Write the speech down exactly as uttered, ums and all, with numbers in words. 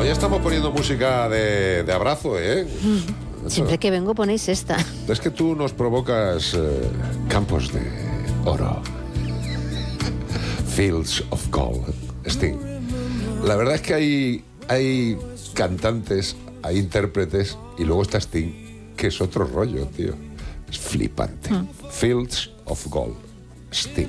ya estamos poniendo música de, de abrazo, ¿eh? Siempre que vengo ponéis esta. Es que tú nos provocas eh, campos de oro. Fields of Gold. Sting. La verdad es que hay, hay cantantes, hay intérpretes, y luego está Sting, que es otro rollo, tío. Es flipante. Mm. Fields of Gold. Sting.